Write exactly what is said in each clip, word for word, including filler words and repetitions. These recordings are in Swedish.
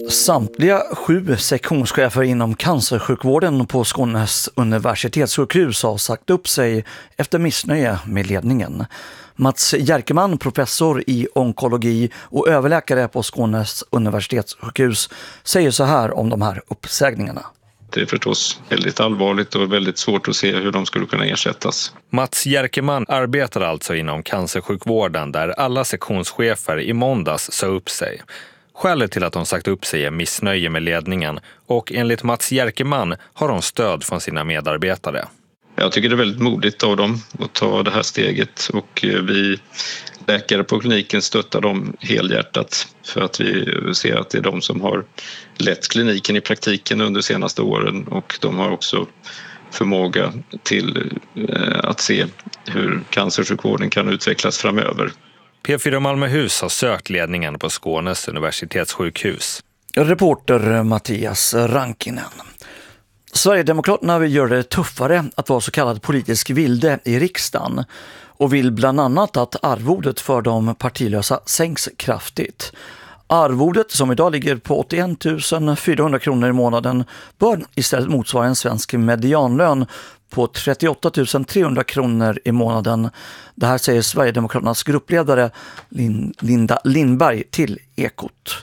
Samtliga sju sektionschefer inom cancersjukvården på Skånes universitetssjukhus har sagt upp sig efter missnöje med ledningen. Mats Jerkeman, professor i onkologi och överläkare på Skånes universitetssjukhus, säger så här om de här uppsägningarna. Det är förstås väldigt allvarligt och väldigt svårt att se hur de skulle kunna ersättas. Mats Jerkeman arbetar alltså inom cancersjukvården där alla sektionschefer i måndags sa upp sig. Skälet till att de sagt upp sig är missnöje med ledningen och enligt Mats Jerkeman har de stöd från sina medarbetare. Jag tycker det är väldigt modigt av dem att ta det här steget och vi läkare på kliniken stöttar dem helhjärtat för att vi ser att det är de som har lett kliniken i praktiken under de senaste åren och de har också förmåga till att se hur cancersjukvården kan utvecklas framöver. P fyra Malmöhus har sökt ledningen på Skånes universitetssjukhus. Reporter Mattias Rankinen. Sverigedemokraterna vill göra det tuffare att vara så kallad politisk vilde i riksdagen och vill bland annat att arvodet för de partilösa sänks kraftigt. Arvodet som idag ligger på åttioen tusen fyrahundra kronor i månaden bör istället motsvara en svensk medianlön på trettioåtta tusen trehundra kronor i månaden. Det här säger Sverigedemokraternas gruppledare Linda Lindberg till Ekot.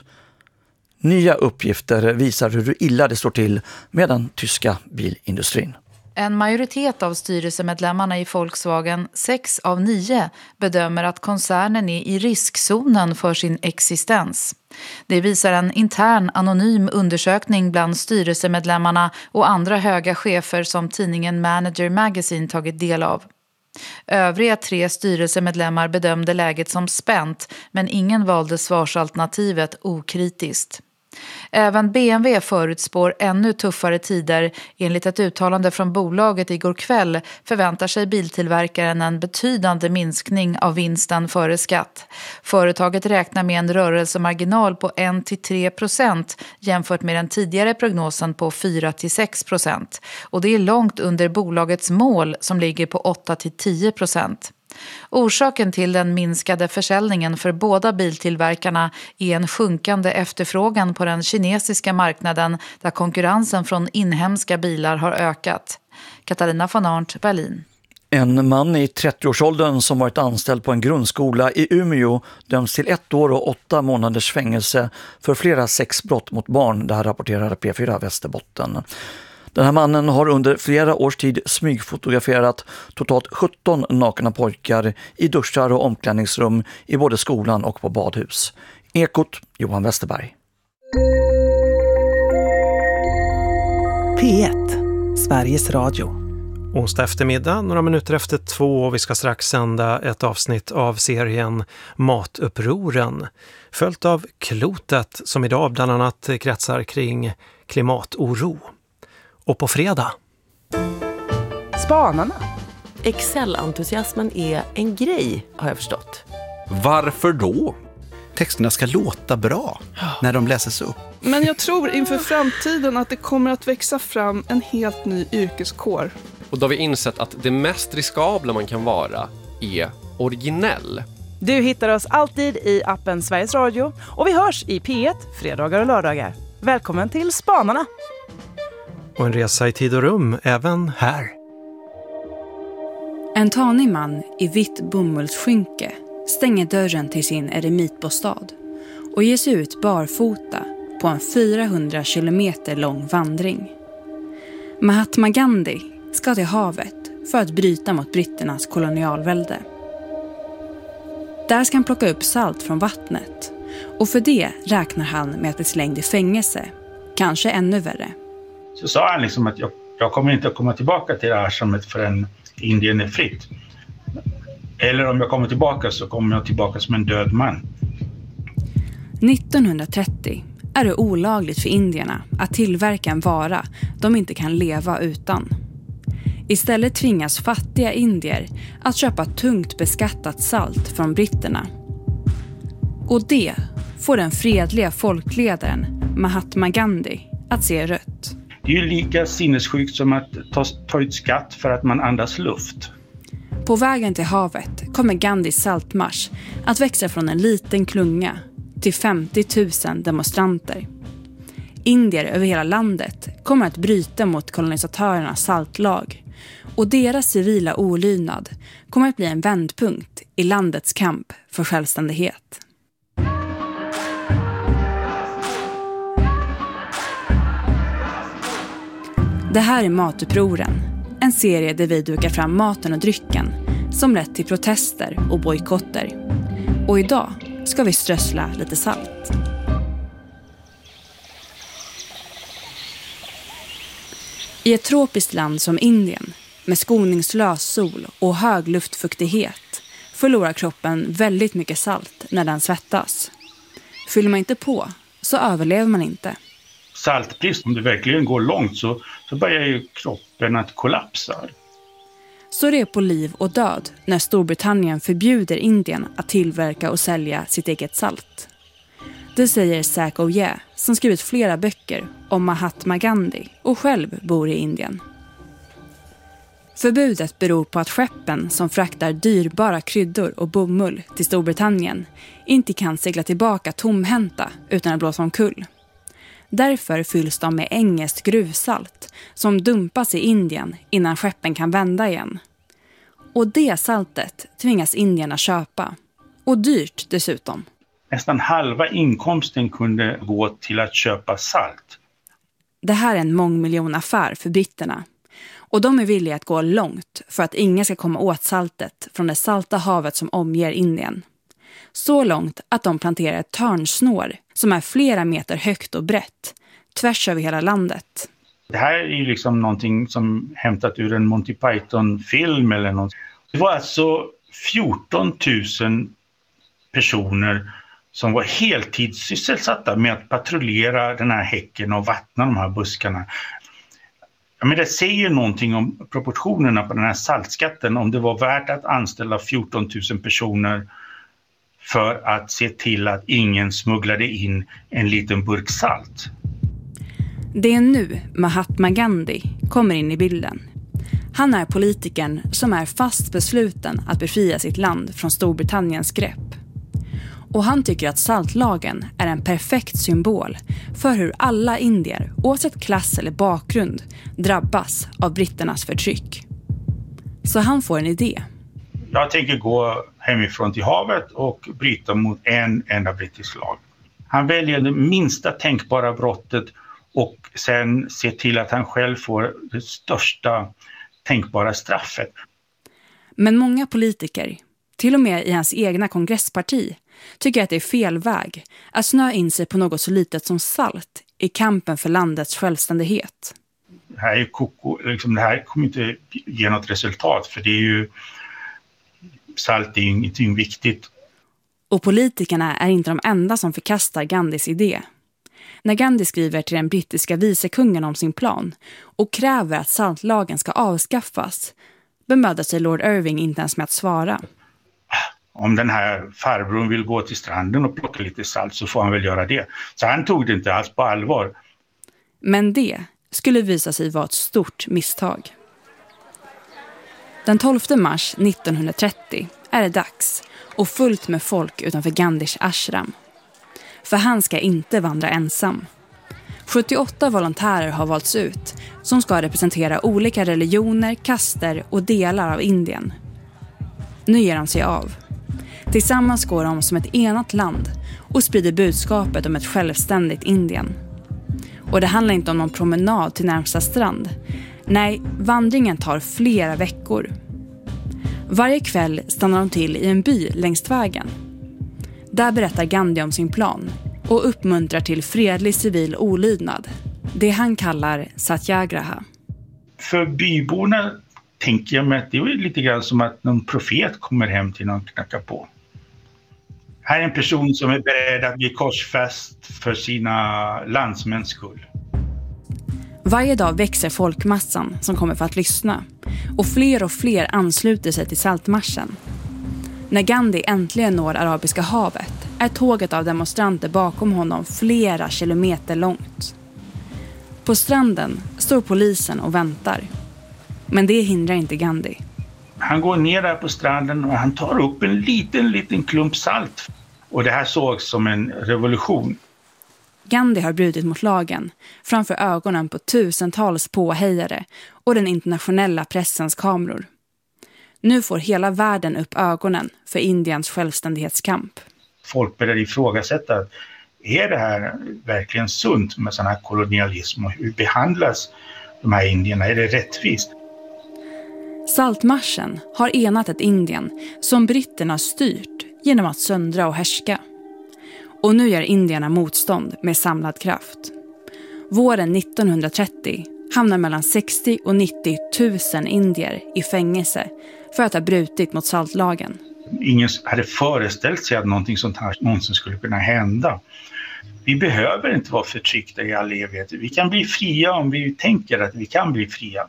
Nya uppgifter visar hur illa det står till med den tyska bilindustrin. En majoritet av styrelsemedlemmarna i Volkswagen, sex av nio, bedömer att koncernen är i riskzonen för sin existens. Det visar en intern anonym undersökning bland styrelsemedlemmarna och andra höga chefer som tidningen Manager Magazine tagit del av. Övriga tre styrelsemedlemmar bedömde läget som spänt, men ingen valde svarsalternativet okritiskt. Även B M W förutspår ännu tuffare tider. Enligt ett uttalande från bolaget igår kväll förväntar sig biltillverkaren en betydande minskning av vinsten före skatt. Företaget räknar med en rörelsemarginal på ett till tre procent jämfört med den tidigare prognosen på fyra till sex procent. Och det är långt under bolagets mål som ligger på åtta till tio procent. Orsaken till den minskade försäljningen för båda biltillverkarna är en sjunkande efterfrågan på den kinesiska marknaden där konkurrensen från inhemska bilar har ökat. Katarina von Arndt, Berlin. En man i trettioårsåldern som varit anställd på en grundskola i Umeå döms till ett år och åtta månaders fängelse för flera sexbrott mot barn. Det här rapporterar P fyra Västerbotten. Den här mannen har under flera års tid smygfotograferat totalt sjutton nakna pojkar i duschar och omklädningsrum i både skolan och på badhus. Ekot, Johan Westerberg. P ett, Sveriges Radio. Onsdag eftermiddag, några minuter efter två, och vi ska strax sända ett avsnitt av serien Matupproren. Följt av Klotet som idag bland annat kretsar kring klimatoro. Och på fredag. Spanarna. Excel-entusiasmen är en grej, har jag förstått. Varför då? Texterna ska låta bra när de läses upp. Men jag tror inför framtiden att det kommer att växa fram en helt ny yrkeskår. Och då har vi insett att det mest riskabla man kan vara är originell. Du hittar oss alltid i appen Sveriges Radio och vi hörs i P ett fredagar och lördagar. Välkommen till Spanarna! Och en resa i tid och rum även här. En tanig man i vitt bomullsskynke stänger dörren till sin eremitbostad och ger sig ut barfota på en fyrahundra kilometer lång vandring. Mahatma Gandhi ska till havet för att bryta mot britternas kolonialvälde. Där ska han plocka upp salt från vattnet och för det räknar han med att bli slängd i fängelse, kanske ännu värre. Så sa han liksom att jag, jag kommer inte att komma tillbaka till det här samhället förrän Indien är fritt. Eller om jag kommer tillbaka så kommer jag tillbaka som en död man. nittonhundratrettio är det olagligt för indierna att tillverka en vara de inte kan leva utan. Istället tvingas fattiga indier att köpa tungt beskattat salt från britterna. Och det får den fredliga folkledaren Mahatma Gandhi att se rött. Det är ju lika sinnessjukt som att ta, ta ut skatt för att man andas luft. På vägen till havet kommer Gandhis saltmarsch att växa från en liten klunga till femtio tusen demonstranter. Indier över hela landet kommer att bryta mot kolonisatörernas saltlag och deras civila olydnad kommer att bli en vändpunkt i landets kamp för självständighet. Det här är Matupproren, en serie där vi dukar fram maten och drycken som lett till protester och bojkotter. Och idag ska vi strössla lite salt. I ett tropiskt land som Indien, med skoningslös sol och hög luftfuktighet, förlorar kroppen väldigt mycket salt när den svettas. Fyller man inte på så överlever man inte. Saltbrist, om det verkligen går långt så, så börjar ju kroppen att kollapsa. Så det är på liv och död när Storbritannien förbjuder Indien att tillverka och sälja sitt eget salt. Det säger Zach Oye, som skrivit flera böcker om Mahatma Gandhi och själv bor i Indien. Förbudet beror på att skeppen som fraktar dyrbara kryddor och bomull till Storbritannien inte kan segla tillbaka tomhänta utan att blåsa omkull. Därför fylls de med engelskt gruvsalt som dumpas i Indien innan skeppen kan vända igen. Och det saltet tvingas indierna köpa. Och dyrt dessutom. Nästan halva inkomsten kunde gå till att köpa salt. Det här är en mångmiljonaffär för britterna. Och de är villiga att gå långt för att ingen ska komma åt saltet från det salta havet som omger Indien. Så långt att de planterar ett törnsnår som är flera meter högt och brett, tvärs över hela landet. Det här är ju liksom någonting som hämtat ur en Monty Python-film eller något. Det var alltså fjorton tusen personer som var heltidssysselsatta med att patrullera den här häcken och vattna de här buskarna. Ja, men det säger någonting om proportionerna på den här saltskatten, om det var värt att anställa fjorton tusen personer för att se till att ingen smugglade in en liten burk salt. Det är nu Mahatma Gandhi kommer in i bilden. Han är politikern som är fast besluten att befria sitt land från Storbritanniens grepp. Och han tycker att saltlagen är en perfekt symbol för hur alla indier, oavsett klass eller bakgrund, drabbas av britternas förtryck. Så han får en idé. Jag tänker gå hemifrån till havet och bryta mot en enda brittisk lag. Han väljer det minsta tänkbara brottet och sen se till att han själv får det största tänkbara straffet. Men många politiker, till och med i hans egna kongressparti, tycker att det är fel väg att snöa in sig på något så litet som salt i kampen för landets självständighet. Det här, är koko, liksom det här kommer inte ge något resultat, för det är ju, salt är ju ingenting viktigt. Och politikerna är inte de enda som förkastar Gandhis idé. När Gandhi skriver till den brittiska vicekungen om sin plan och kräver att saltlagen ska avskaffas, bemödar sig Lord Irving inte ens med att svara. Om den här farbrorn vill gå till stranden och plocka lite salt så får han väl göra det. Så han tog det inte alls på allvar. Men det skulle visa sig vara ett stort misstag. Den tolfte mars nittonhundratrettio är det dags och fullt med folk utanför Gandhis ashram. För han ska inte vandra ensam. sjuttioåtta volontärer har valts ut som ska representera olika religioner, kaster och delar av Indien. Nu ger de sig av. Tillsammans går de som ett enat land och sprider budskapet om ett självständigt Indien. Och det handlar inte om någon promenad till närmsta strand. Nej, vandringen tar flera veckor. Varje kväll stannar de till i en by längs vägen. Där berättar Gandhi om sin plan och uppmuntrar till fredlig civil olydnad. Det han kallar satyagraha. För byborna tänker jag mig att det är lite grann som att någon profet kommer hem till någon och knackar på. Här är en person som är beredd att bli korsfäst för sina landsmäns skull. Varje dag växer folkmassan som kommer för att lyssna. Och fler och fler ansluter sig till saltmarschen. När Gandhi äntligen når Arabiska havet är tåget av demonstranter bakom honom flera kilometer långt. På stranden står polisen och väntar. Men det hindrar inte Gandhi. Han går ner där på stranden och han tar upp en liten, liten klump salt. Och det här sågs som en revolution. Gandhi har brutit mot lagen framför ögonen på tusentals påhejare och den internationella pressens kameror. Nu får hela världen upp ögonen för Indiens självständighetskamp. Folk börjar ifrågasätta, är det här verkligen sunt med sån här kolonialism och hur behandlas de här indierna? Är det rättvist? Saltmarschen har enat ett Indien som britterna styrt genom att söndra och härska. Och nu gör indierna motstånd med samlad kraft. Våren nittonhundratrettio hamnar mellan sextio och nittio tusen indier i fängelse för att ha brutit mot saltlagen. Ingen hade föreställt sig att någonting sånt här någonsin skulle kunna hända. Vi behöver inte vara förtryckta i all evighet. Vi kan bli fria om vi tänker att vi kan bli fria.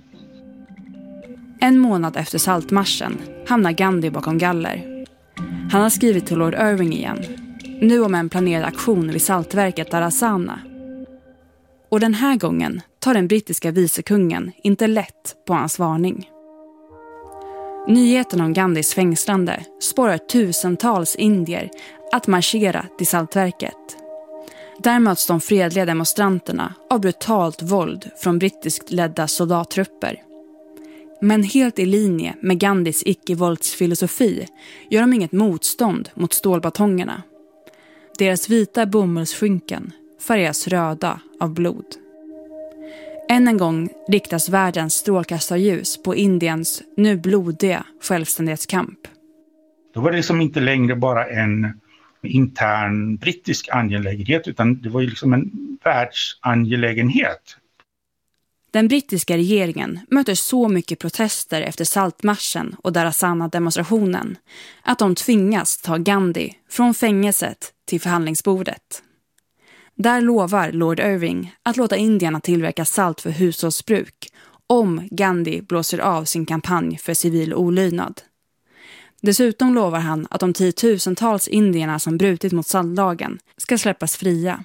En månad efter saltmarschen hamnar Gandhi bakom galler. Han har skrivit till Lord Irving igen. Nu om en planerad aktion vid saltverket Darasana. Och den här gången tar den brittiska vicekungen inte lätt på hans varning. Nyheten om Gandhis fängslande spårar tusentals indier att marschera till saltverket. Där möts de fredliga demonstranterna av brutalt våld från brittiskt ledda soldattrupper. Men helt i linje med Gandhis icke-våldsfilosofi gör de inget motstånd mot stålbatongerna. Deras vita bomullsskynken färgas röda av blod. Än en gång riktas världens strålkastarljus på Indiens nu blodiga självständighetskamp. Då var det liksom inte längre bara en intern brittisk angelägenhet utan det var ju liksom en världsangelägenhet. Den brittiska regeringen möter så mycket protester efter saltmarschen och Darasana-demonstrationen att de tvingas ta Gandhi från fängelset till förhandlingsbordet. Där lovar Lord Irving att låta indierna tillverka salt för hushållsbruk om Gandhi blåser av sin kampanj för civil olydnad. Dessutom lovar han att de tiotusentals indierna som brutit mot saltlagen ska släppas fria.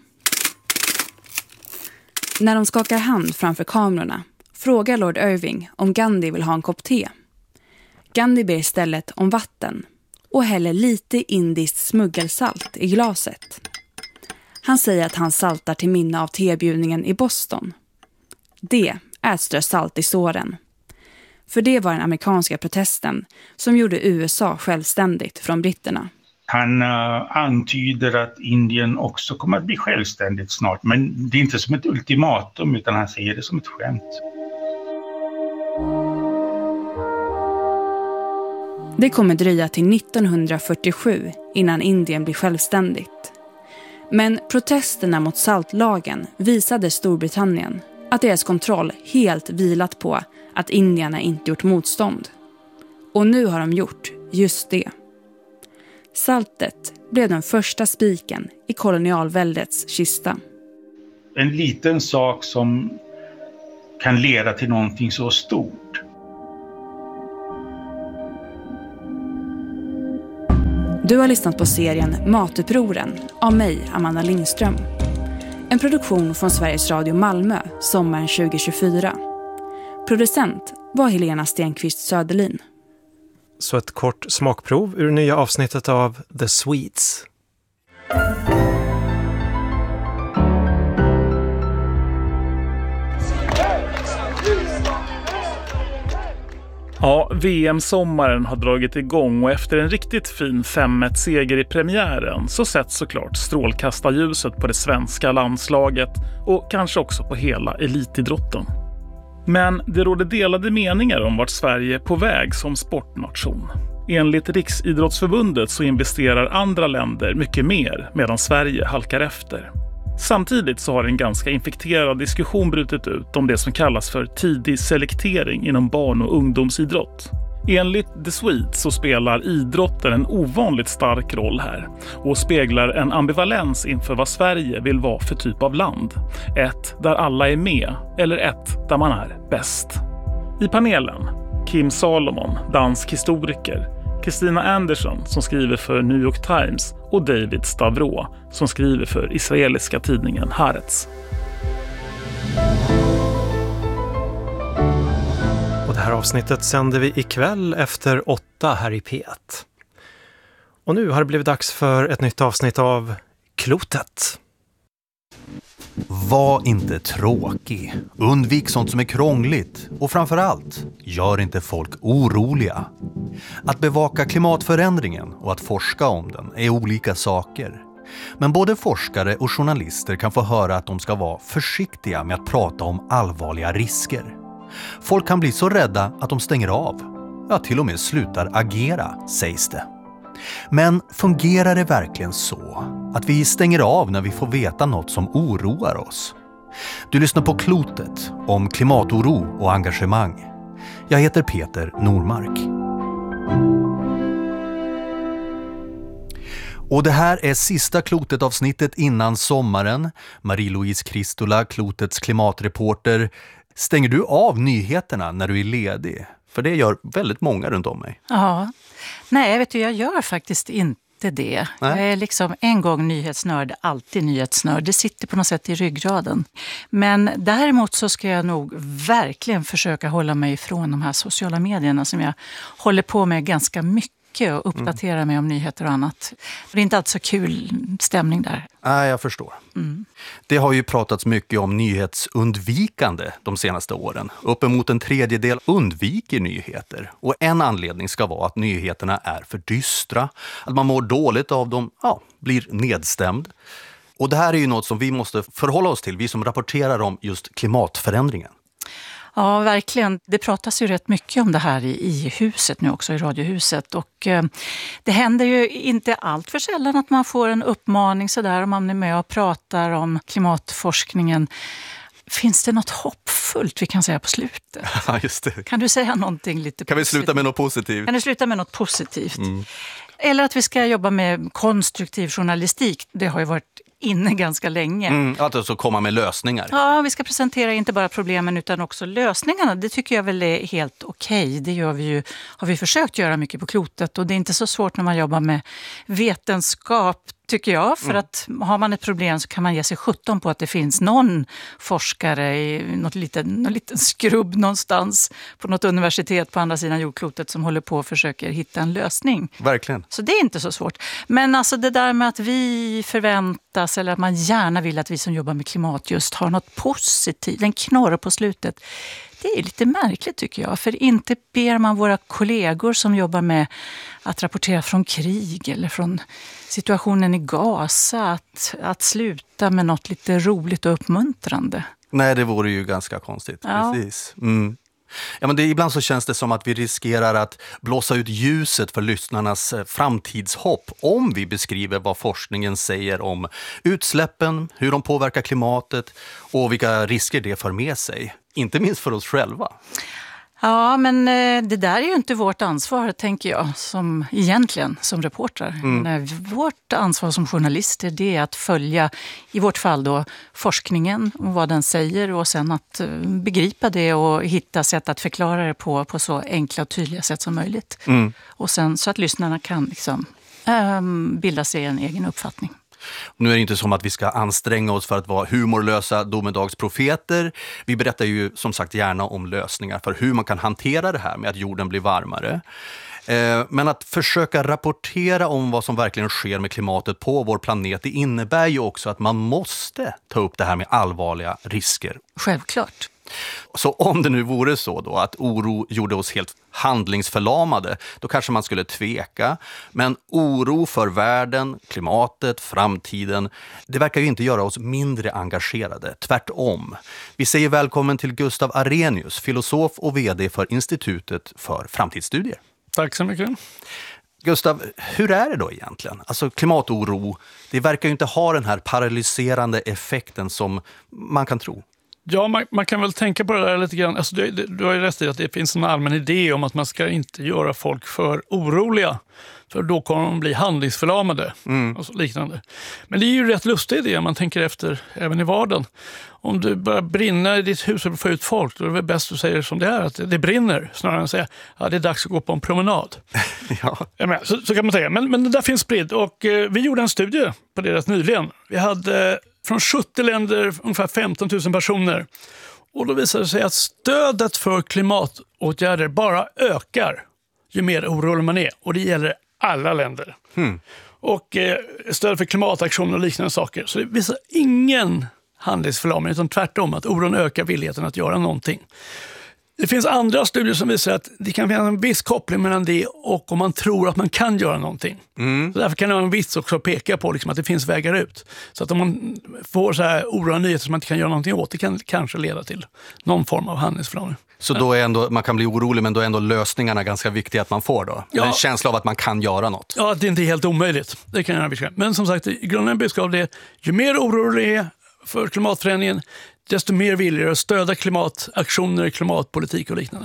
När de skakar hand framför kamerorna frågar Lord Irving om Gandhi vill ha en kopp te. Gandhi ber istället om vatten och häller lite indiskt smuggelsalt i glaset. Han säger att han saltar till minne av tebjudningen i Boston. Det är att strö salt i såren. För det var den amerikanska protesten som gjorde U S A självständigt från britterna. Han uh, antyder att Indien också kommer att bli självständigt snart. Men det är inte som ett ultimatum utan han säger det som ett skämt. Det kommer dröja till nittonhundrafyrtiosju innan Indien blir självständigt. Men protesterna mot saltlagen visade Storbritannien att deras kontroll helt vilat på att indierna inte gjort motstånd. Och nu har de gjort just det. Saltet blev den första spiken i kolonialväldets kista. En liten sak som kan leda till någonting så stort. Du har lyssnat på serien Matupproren av mig, Amanda Lindström. En produktion från Sveriges Radio Malmö sommaren tjugo tjugofyra. Producent var Helena Stenqvist Söderlin. Så ett kort smakprov ur nya avsnittet av The Swedes. Ja, V M-sommaren har dragit igång och efter en riktigt fin fem ett seger i premiären så sätts såklart strålkastarljuset på det svenska landslaget och kanske också på hela elitidrotten. Men det råder delade meningar om vart Sverige är på väg som sportnation. Enligt Riksidrottsförbundet så investerar andra länder mycket mer medan Sverige halkar efter. Samtidigt så har en ganska infekterad diskussion brutit ut om det som kallas för tidig selektering inom barn- och ungdomsidrott. Enligt The Swedes så spelar idrotten en ovanligt stark roll här och speglar en ambivalens inför vad Sverige vill vara för typ av land. Ett där alla är med eller ett där man är bäst. I panelen Kim Salomon, dansk historiker, Kristina Andersson som skriver för New York Times och David Stavro som skriver för israeliska tidningen Haaretz. Och det här avsnittet sänder vi ikväll efter åtta här i P ett. Och nu har det blivit dags för ett nytt avsnitt av Klotet. Var inte tråkig. Undvik sånt som är krångligt. Och framförallt, gör inte folk oroliga. Att bevaka klimatförändringen och att forska om den är olika saker. Men både forskare och journalister kan få höra att de ska vara försiktiga med att prata om allvarliga risker. Folk kan bli så rädda att de stänger av. Ja, till och med slutar agera, sägs det. Men fungerar det verkligen så att vi stänger av när vi får veta något som oroar oss? Du lyssnar på Klotet om klimatoro och engagemang. Jag heter Peter Normark. Och det här är sista Klotet-avsnittet innan sommaren. Marie-Louise Kristola, Klotets klimatreporter. Stänger du av nyheterna när du är ledig? För det gör väldigt många runt om mig. Ja, nej vet du, jag gör faktiskt inte det. Nej. Jag är liksom en gång nyhetsnörd, alltid nyhetsnörd. Det sitter på något sätt i ryggraden. Men däremot så ska jag nog verkligen försöka hålla mig ifrån de här sociala medierna som jag håller på med ganska mycket och uppdatera mm. mig om nyheter och annat. Det är inte alltid så kul stämning där. Nej, jag förstår. Mm. Det har ju pratats mycket om nyhetsundvikande de senaste åren. Uppemot en tredjedel undviker nyheter. Och en anledning ska vara att nyheterna är för dystra. Att man mår dåligt av dem, ja, blir nedstämd. Och det här är ju något som vi måste förhålla oss till, vi som rapporterar om just klimatförändringen. Ja, verkligen. Det pratas ju rätt mycket om det här i, i huset nu också, i radiohuset. Och eh, det händer ju inte allt för sällan att man får en uppmaning sådär om man är med och pratar om klimatforskningen. Finns det något hoppfullt vi kan säga på slutet? Ja, just det. Kan du säga någonting lite Kan positivt? vi sluta med något positivt? Kan du sluta med något positivt? Mm. Eller att vi ska jobba med konstruktiv journalistik. Det har ju varit inne ganska länge. Mm, att alltså komma med lösningar. Ja, vi ska presentera inte bara problemen utan också lösningarna. Det tycker jag väl är helt okej. Det gör vi ju, har vi försökt göra mycket på Klotet. Och det är inte så svårt när man jobbar med vetenskap, tycker jag. För mm. att har man ett problem så kan man ge sig sjutton på att det finns någon forskare i något liten, någon liten skrubb någonstans på något universitet på andra sidan jordklotet som håller på och försöker hitta en lösning. Verkligen. Så det är inte så svårt. Men alltså det där med att vi förväntas eller att man gärna vill att vi som jobbar med klimat just har något positivt, en knorr på slutet. Det är lite märkligt tycker jag, för inte ber man våra kollegor som jobbar med att rapportera från krig eller från situationen i Gaza att, att sluta med något lite roligt och uppmuntrande. Nej, det vore ju ganska konstigt. Ja. Precis. Mm. Ja, men det, ibland så känns det som att vi riskerar att blåsa ut ljuset för lyssnarnas framtidshopp om vi beskriver vad forskningen säger om utsläppen, hur de påverkar klimatet och vilka risker det för med sig. Inte minst för oss själva. Ja, men det där är ju inte vårt ansvar, tänker jag, som egentligen som reportrar. Mm. Vårt ansvar som journalister, det är att följa, i vårt fall då, forskningen och vad den säger och sen att begripa det och hitta sätt att förklara det på, på så enkla och tydliga sätt som möjligt. Mm. Och sen så att lyssnarna kan liksom, ähm, bilda sig en egen uppfattning. Nu är det inte som att vi ska anstränga oss för att vara humorlösa domedagsprofeter. Vi berättar ju som sagt gärna om lösningar för hur man kan hantera det här med att jorden blir varmare. Men att försöka rapportera om vad som verkligen sker med klimatet på vår planet, det innebär ju också att man måste ta upp det här med allvarliga risker. Självklart. Så om det nu vore så då att oro gjorde oss helt handlingsförlamade, då kanske man skulle tveka. Men oro för världen, klimatet, framtiden, det verkar ju inte göra oss mindre engagerade. Tvärtom. Vi säger välkommen till Gustav Arrhenius, filosof och vd för Institutet för framtidsstudier. Tack så mycket. Gustav, hur är det då egentligen? Alltså klimatoro, det verkar ju inte ha den här paralyserande effekten som man kan tro. Ja, man, man kan väl tänka på det där lite grann. Alltså, du, du har ju rätt i att det finns en allmän idé om att man ska inte göra folk för oroliga. För då kommer de bli handlingsförlamade mm. och så liknande. Men det är ju rätt lustig idé om man tänker efter även i vardagen. Om du börjar brinna i ditt hus och får ut folk, då är det väl bäst att säga som det är, att det brinner. Snarare än att säga att ja, det är dags att gå på en promenad. ja. Ja, så, så kan man säga. Men, men det där finns spridd. Och eh, vi gjorde en studie på det rätt nyligen. Vi hade från sjuttio länder ungefär femton tusen personer. Och då visade det sig att stödet för klimatåtgärder bara ökar ju mer orolig man är. Och det gäller alla länder. Hmm. Och eh, stöd för klimataktioner och liknande saker. Så det visar ingen handlingsförlamning, utan tvärtom att oron ökar villigheten att göra någonting. Det finns andra studier som visar att det kan finnas en viss koppling mellan det och om man tror att man kan göra någonting. Mm. Så därför kan det vara en vits också att peka på liksom att det finns vägar ut. Så att om man får så här oroande nyheter som man inte kan göra någonting åt, det kan kanske leda till någon form av handlingsförlamning. Så då är ändå, man kan bli orolig, men då är ändå lösningarna ganska viktiga att man får då? Ja. En känsla av att man kan göra något? Ja, det är inte helt omöjligt. Det kan jag viska. Men som sagt, grundläggande budskap är ju mer orolig det är för klimatförändringen, desto mer vill jag stödja klimataktioner, klimatpolitik och liknande.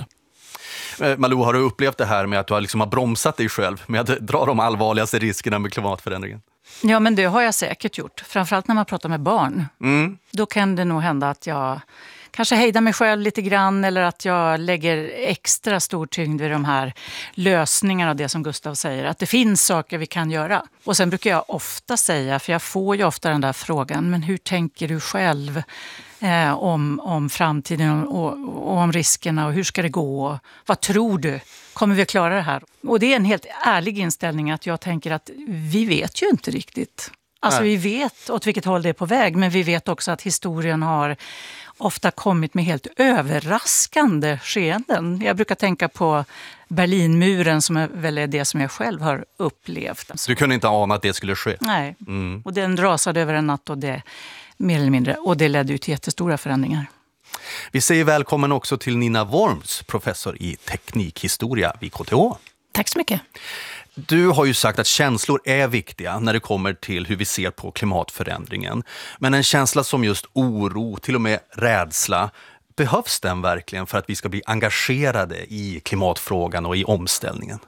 Malou, har du upplevt det här med att du har, liksom har bromsat dig själv med att dra de allvarligaste riskerna med klimatförändringen? Ja, men det har jag säkert gjort. Framförallt när man pratar med barn. Mm. Då kan det nog hända att jag kanske hejdar mig själv lite grann, eller att jag lägger extra stor tyngd vid de här lösningarna av det som Gustav säger. Att det finns saker vi kan göra. Och sen brukar jag ofta säga, för jag får ju ofta den där frågan, men hur tänker du själv eh, om, om framtiden och, och, och om riskerna och hur ska det gå? Vad tror du? Kommer vi att klara det här? Och det är en helt ärlig inställning att jag tänker att vi vet ju inte riktigt. Alltså vi vet åt vilket håll det är på väg, men vi vet också att historien har ofta kommit med helt överraskande skeenden. Jag brukar tänka på Berlinmuren som är väl det som jag själv har upplevt. Så du kunde inte ana att det skulle ske? Nej, mm. och den rasade över en natt och det mer eller mindre, och det ledde ut till jättestora förändringar. Vi säger välkommen också till Nina Worms, professor i teknikhistoria vid K T H. Tack så mycket. Du har ju sagt att känslor är viktiga när det kommer till hur vi ser på klimatförändringen. Men en känsla som just oro, till och med rädsla, behövs den verkligen för att vi ska bli engagerade i klimatfrågan och i omställningen?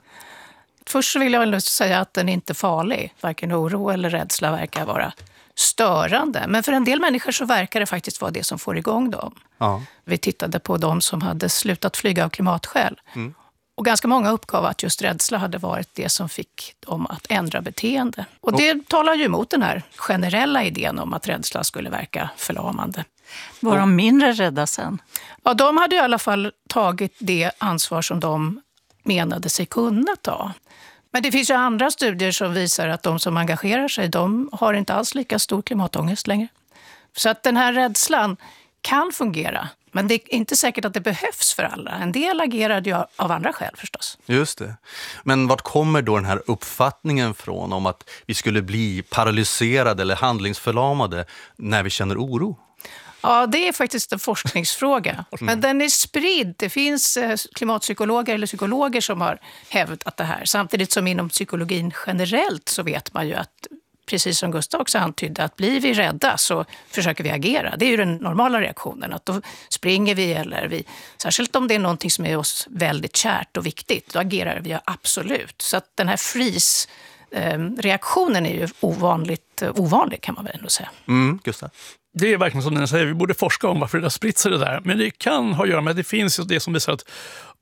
Först så vill jag väl säga att den inte är farlig. Varken oro eller rädsla verkar vara störande. Men för en del människor så verkar det faktiskt vara det som får igång dem. Ja. Vi tittade på de som hade slutat flyga av klimatskäl. Mm. Och ganska många uppgav att just rädsla hade varit det som fick dem att ändra beteende. Och det och, talar ju emot den här generella idén om att rädsla skulle verka förlamande. Var de mindre rädda sen? Ja, de hade i alla fall tagit det ansvar som de menade sig kunna ta. Men det finns ju andra studier som visar att de som engagerar sig, de har inte alls lika stor klimatångest längre. Så att den här rädslan kan fungera. Men det är inte säkert att det behövs för alla. En del agerade ju av andra skäl förstås. Just det. Men vart kommer då den här uppfattningen från om att vi skulle bli paralyserade eller handlingsförlamade när vi känner oro? Ja, det är faktiskt en forskningsfråga. Men den är spridd. Det finns klimatpsykologer eller psykologer som har hävdat det här. Samtidigt som inom psykologin generellt så vet man ju att, precis som Gustav också antydde, att blir vi rädda så försöker vi agera. Det är ju den normala reaktionen, att då springer vi eller vi, särskilt om det är någonting som är oss väldigt kärt och viktigt, då agerar vi absolut. Så att den här freeze-reaktionen är ju ovanligt ovanlig kan man väl ändå säga. Mm, Gustav. Det är verkligen som den säger, vi borde forska om varför det har spritt sig det där. Men det kan ha att göra med att det finns ju det som visar att